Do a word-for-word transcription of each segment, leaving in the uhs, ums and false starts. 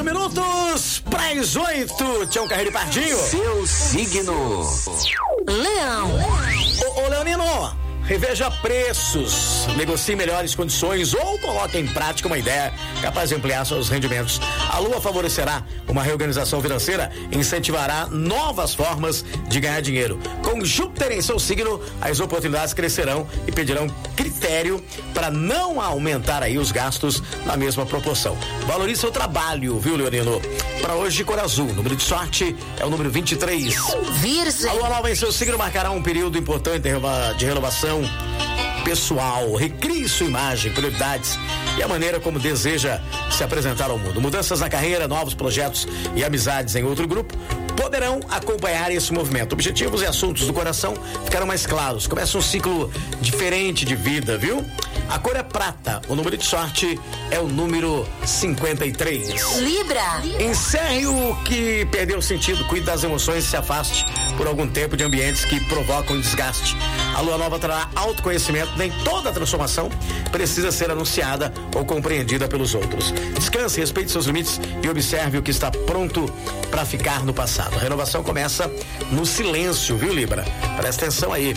minutos para as oito. Tião Carreiro e Pardinho. Seu signo. Leão. Ô, ô Leonino, reveja preços, negocie melhores condições ou coloque em prática uma ideia capaz de ampliar seus rendimentos. A Lua favorecerá uma reorganização financeira e incentivará novas formas de ganhar dinheiro. Com Júpiter em seu signo, as oportunidades crescerão e pedirão critério para não aumentar aí os gastos na mesma proporção. Valorize seu trabalho, viu, Leonino? Para hoje, cor azul, número de sorte é o número vinte e três. Virgem. A Lua nova em seu signo marcará um período importante de renovação pessoal. Recrie sua imagem, prioridades e a maneira como deseja se apresentar ao mundo. Mudanças na carreira, novos projetos e amizades em outro grupo poderão acompanhar esse movimento. Objetivos e assuntos do coração ficarão mais claros. Começa um ciclo diferente de vida, viu? A cor é prata. O número de sorte é o número cinquenta e três. Libra. Encerre o que perdeu sentido, cuide das emoções e se afaste por algum tempo de ambientes que provocam desgaste. A lua nova trará autoconhecimento. Nem toda transformação precisa ser anunciada ou compreendida pelos outros. Descanse, respeite seus limites e observe o que está pronto para ficar no passado. A renovação começa no silêncio, viu, Libra? Presta atenção aí.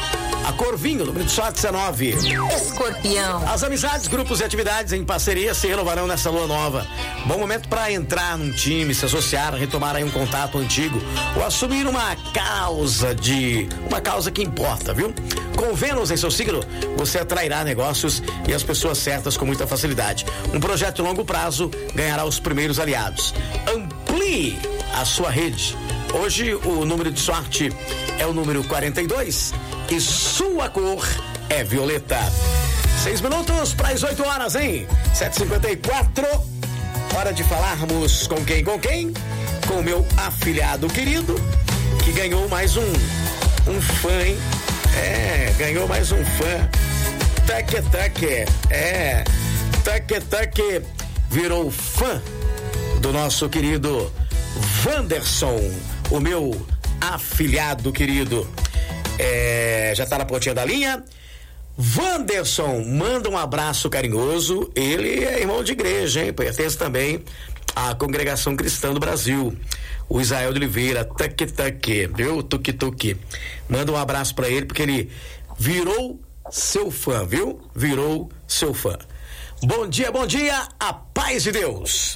A cor vinho, número de sorte dezenove. Escorpião. As amizades, grupos e atividades em parceria se renovarão nessa lua nova. Bom momento para entrar num time, se associar, retomar aí um contato antigo ou assumir uma causa de uma causa que importa, viu? Com Vênus em seu signo, você atrairá negócios e as pessoas certas com muita facilidade. Um projeto de longo prazo ganhará os primeiros aliados. Amplie a sua rede. Hoje o número de sorte é o número quarenta e dois e sua cor é violeta. Seis minutos para as oito horas, hein? sete e cinquenta e quatro. Hora de falarmos com quem? Com quem? Com o meu afilhado querido, que ganhou mais um, um fã, hein? É, ganhou mais um fã. Taque, taque. É, taque, taque. Virou fã do nosso querido Wanderson, o meu afilhado querido. É, já tá na pontinha da linha. Wanderson, manda um abraço carinhoso. Ele é irmão de igreja, hein? Pertence também à Congregação Cristã do Brasil. O Israel de Oliveira, taque, taque, viu? Tuque, tuque. Manda um abraço pra ele, porque ele virou seu fã, viu? Virou seu fã. Bom dia, bom dia, a paz de Deus.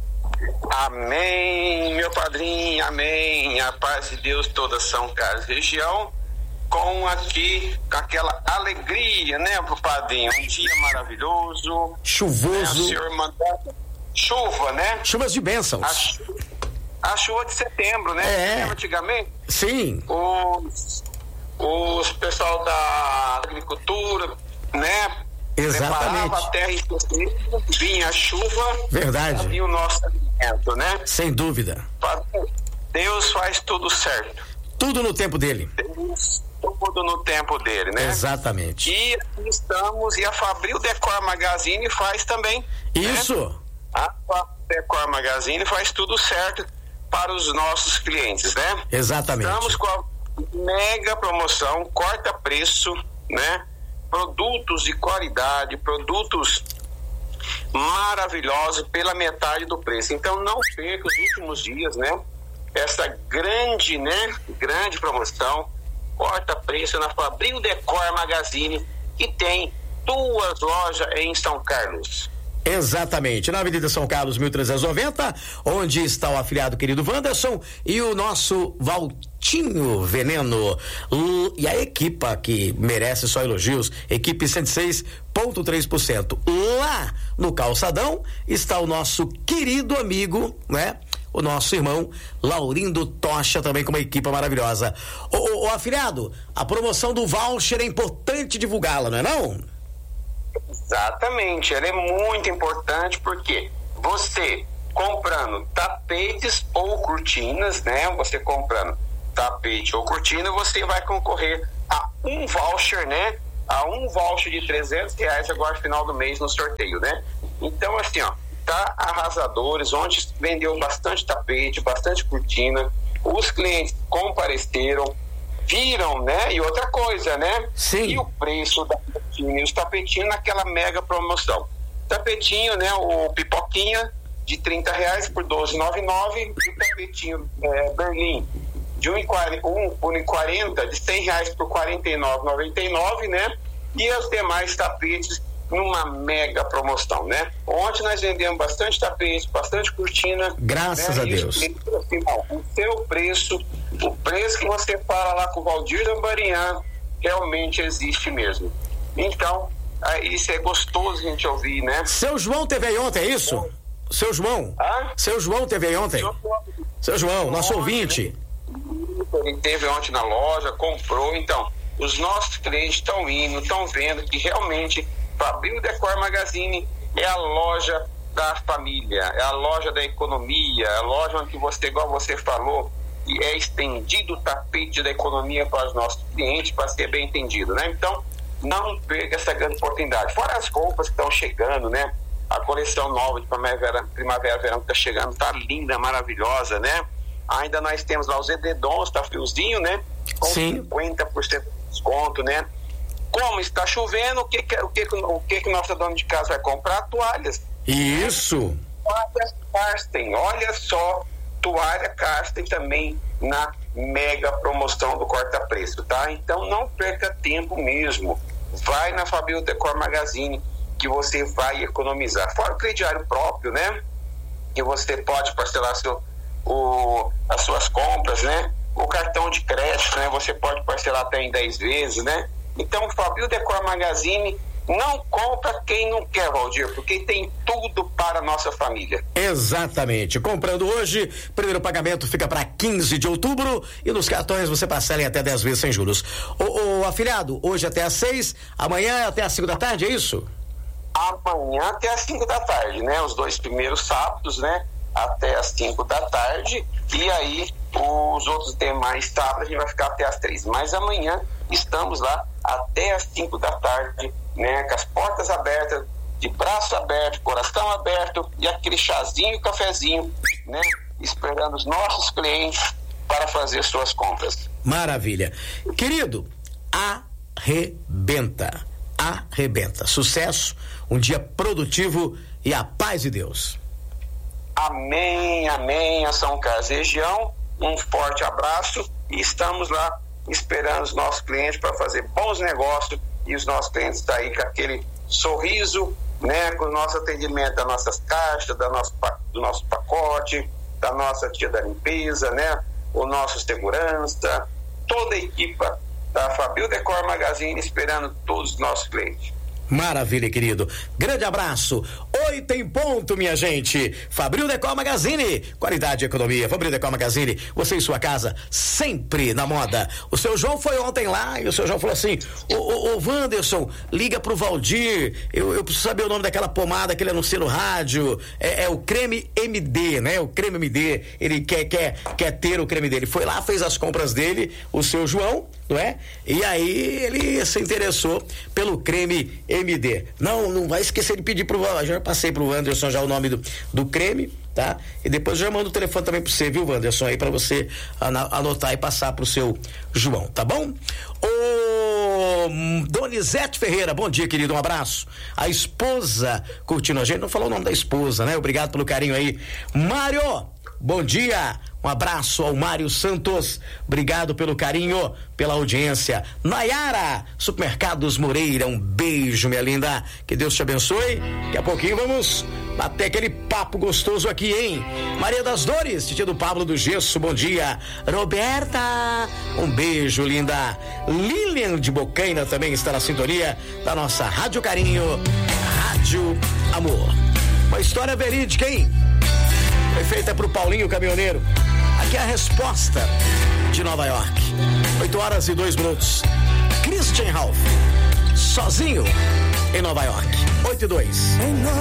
Amém, meu padrinho, amém. A paz de Deus, toda São Carlos região, com aqui, com aquela alegria, né, pro padrinho? Um dia maravilhoso. Chuvoso. Né, o senhor mandou chuva, né? Chuvas de bênçãos. A, chu... a chuva de setembro, né? É. Antigamente? Sim. Os, os pessoal da agricultura, né? Exatamente. Preparava a terra e vinha a chuva. Verdade. Vinha o nosso alimento, né? Sem dúvida. Deus faz tudo certo. Tudo no tempo dele. Deus, tudo no tempo dele, né? Exatamente. E aqui estamos, e a Fabril Decor Magazine faz também. Isso. Né? A Fabril Decor Magazine faz tudo certo para os nossos clientes, né? Exatamente. Estamos com a mega promoção, corta preço, né? Produtos de qualidade, produtos maravilhosos pela metade do preço. Então não perca os últimos dias, né? Essa grande, né? Grande promoção, corta preço na Fabril Decor Magazine, que tem duas lojas em São Carlos. Exatamente, na Avenida São Carlos, mil trezentos e noventa, onde está o afilhado querido Wanderson e o nosso Valtinho Veneno. E a equipa que merece só elogios, equipe cento e seis vírgula três por cento. Lá no calçadão está o nosso querido amigo, né? O nosso irmão Laurindo Tocha, também com uma equipe maravilhosa. Ô, ô, ô afilhado, a promoção do voucher é importante divulgá-la, não é não? Exatamente, ela é muito importante porque você comprando tapetes ou cortinas, né? Você comprando tapete ou cortina, você vai concorrer a um voucher, né? A um voucher de trezentos reais agora no final do mês no sorteio, né? Então, assim, ó, tá arrasadores, ontem vendeu bastante tapete, bastante cortina, os clientes compareceram, viram, né? E outra coisa, né? Sim. E o preço da cortina e os tapetinhos naquela mega promoção. Tapetinho, né? O pipoquinha, de trinta reais por doze reais e noventa e nove centavos, e o tapetinho é, Berlim de um por um e quarenta, de cem reais por quarenta e nove reais e noventa e nove centavos, né? E os demais tapetes numa mega promoção, né? Ontem nós vendemos bastante tapete, bastante cortina. Graças né? a Deus. E, assim, bom, o seu preço, o preço que você fala lá com o Valdir Lambarian, realmente existe mesmo. Então, isso é gostoso a gente ouvir, né? Seu João teve aí ontem, é isso? Bom. Seu João? Ah? Seu João teve aí ontem? Seu, Seu João, nosso ouvinte. Ele teve ontem na loja, comprou, então, os nossos clientes estão indo, estão vendo que realmente Fabril Decor Magazine é a loja da família, é a loja da economia, é a loja onde você, igual você falou, e é estendido o tapete da economia para os nossos clientes, para ser bem entendido, né? Então, não perca essa grande oportunidade. Fora as roupas que estão chegando, né? A coleção nova de primavera, primavera verão que está chegando, tá linda, maravilhosa, né? Ainda nós temos lá os edredons, tá friozinho, né? Com Sim. cinquenta por cento de desconto, né? Como está chovendo, o que que, o que, o que, que nossa dona de casa vai comprar? Toalhas. Isso. Toalhas Karsten, olha só, toalha Karsten também na mega promoção do corta-preço, tá? Então não perca tempo mesmo. Vai na Fabril Decor Magazine que você vai economizar. Fora o crediário próprio, né? Que você pode parcelar seu, o, as suas compras, né? O cartão de crédito, né? Você pode parcelar até em dez vezes, né? Então, o Fabril Decor Magazine não compra quem não quer, Valdir, porque tem tudo para a nossa família. Exatamente. Comprando hoje, primeiro pagamento fica para quinze de outubro e nos cartões você parcela em até dez vezes sem juros. O, o afiliado, hoje até às seis, amanhã até às cinco da tarde, é isso? Amanhã até às cinco da tarde, né? Os dois primeiros sábados, né? Até às cinco da tarde, e aí os outros demais sábados a gente vai ficar até às três. Mas amanhã estamos lá até às cinco da tarde, né? Com as portas abertas, de braço aberto, coração aberto e aquele chazinho, cafezinho, né? Esperando os nossos clientes para fazer suas compras. Maravilha. Querido, arrebenta. Arrebenta. Sucesso, um dia produtivo e a paz de Deus. Amém, amém, a São Carlos região, um forte abraço e estamos lá esperando os nossos clientes para fazer bons negócios e os nossos clientes estão aí com aquele sorriso, né, com o nosso atendimento das nossas caixas, da nosso, do nosso pacote, da nossa tia da limpeza, né, o nosso segurança, toda a equipe da Fabril Decor Magazine esperando todos os nossos clientes. Maravilha, querido. Grande abraço. Oito em ponto, minha gente. Fabril Decor Magazine. Qualidade e economia. Fabril Decor Magazine. Você em sua casa, sempre na moda. O seu João foi ontem lá e o seu João falou assim: Ô, ô, ô Wanderson, liga pro Valdir. Eu, eu preciso saber o nome daquela pomada que ele anuncia no rádio. É, é o creme M D, né? O creme M D. Ele quer, quer, quer ter o creme dele. Foi lá, fez as compras dele, o seu João, não é? E aí ele se interessou pelo creme M D. Não, não vai esquecer de pedir pro Wanderson. Já passei pro Wanderson já o nome do, do creme, tá? E depois eu já mando o telefone também pra você, viu, Wanderson? Aí pra você anotar e passar pro seu João, tá bom? Ô Donizete Ferreira, bom dia, querido, um abraço. A esposa curtindo a gente, não falou o nome da esposa, né? Obrigado pelo carinho aí. Mário, bom dia. Um abraço ao Mário Santos, obrigado pelo carinho, pela audiência. Nayara, Supermercados Moreira, um beijo, minha linda, que Deus te abençoe. Daqui a pouquinho vamos bater aquele papo gostoso aqui, hein? Maria das Dores, titia do Pablo do Gesso, bom dia. Roberta, um beijo, linda. Lilian de Bocaina também está na sintonia da nossa Rádio Carinho, Rádio Amor. Uma história verídica, hein? Foi feita pro Paulinho Caminhoneiro. Aqui é a resposta de Nova York. oito horas e dois minutos. Christian Ralph, sozinho em Nova York. oito e dois.